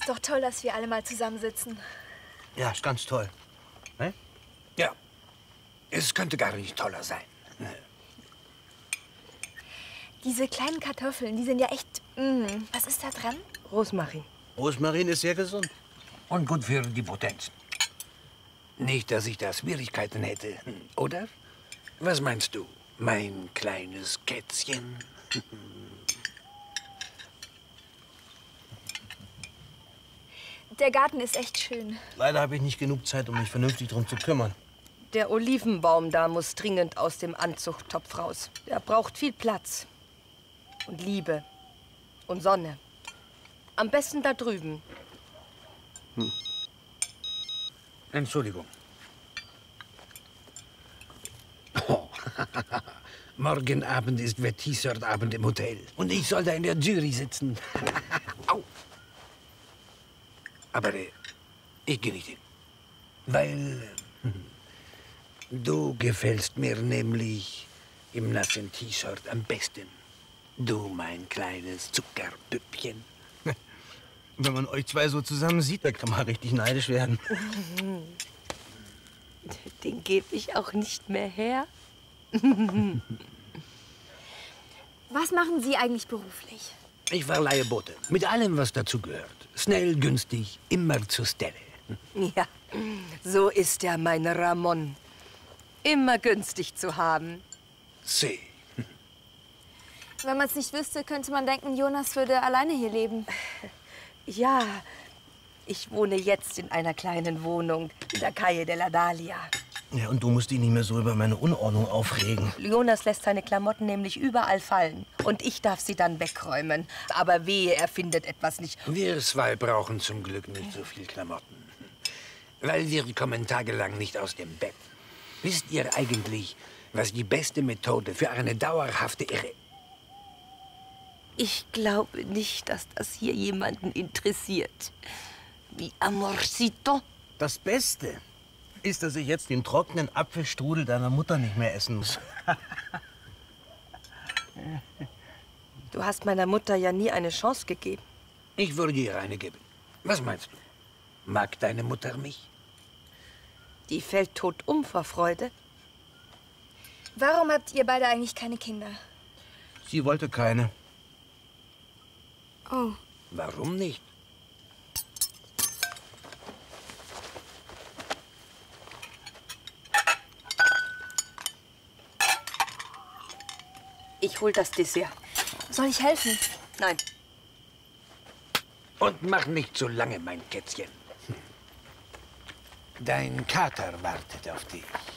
Ist doch toll, dass wir alle mal zusammensitzen. Ja, ist ganz toll. Ne? Ja, es könnte gar nicht toller sein. Diese kleinen Kartoffeln, die sind ja echt... Was ist da dran? Rosmarin. Rosmarin ist sehr gesund. Und gut für die Potenzen. Nicht, dass ich da Schwierigkeiten hätte, oder? Was meinst du, mein kleines Kätzchen? Der Garten ist echt schön. Leider habe ich nicht genug Zeit, um mich vernünftig drum zu kümmern. Der Olivenbaum da muss dringend aus dem Anzuchttopf raus. Der braucht viel Platz. Und Liebe. Und Sonne. Am besten da drüben. Entschuldigung. Oh. Morgen Abend ist T-Shirt-Abend im Hotel. Und ich soll da in der Jury sitzen. Au. Aber ich gehe nicht hin. Weil du gefällst mir nämlich im nassen T-Shirt am besten. Du, mein kleines Zuckerpüppchen. Wenn man euch zwei so zusammen sieht, da kann man richtig neidisch werden. Den gebe ich auch nicht mehr her. Was machen Sie eigentlich beruflich? Ich verleihe Boote. Mit allem, was dazu gehört. Schnell, günstig, immer zur Stelle. Ja, so ist ja mein Ramon. Immer günstig zu haben. See. Wenn man es nicht wüsste, könnte man denken, Jonas würde alleine hier leben. Ja, ich wohne jetzt in einer kleinen Wohnung in der Calle de la Dalia. Ja, und du musst dich nicht mehr so über meine Unordnung aufregen. Jonas lässt seine Klamotten nämlich überall fallen. Und ich darf sie dann wegräumen. Aber wehe, er findet etwas nicht. Wir zwei brauchen zum Glück nicht so viel Klamotten. Weil wir kommen tagelang nicht aus dem Bett. Wisst ihr eigentlich, was die beste Methode für eine dauerhafte Irre... Ich glaube nicht, dass das hier jemanden interessiert. Mi amorcito. Das Beste ist, dass ich jetzt den trockenen Apfelstrudel deiner Mutter nicht mehr essen muss. Du hast meiner Mutter ja nie eine Chance gegeben. Ich würde ihr eine geben. Was meinst du? Mag deine Mutter mich? Die fällt tot um vor Freude. Warum habt ihr beide eigentlich keine Kinder? Sie wollte keine. Oh. Warum nicht? Ich hol das Dessert. Soll ich helfen? Nein. Und mach nicht so lange, mein Kätzchen. Dein Kater wartet auf dich.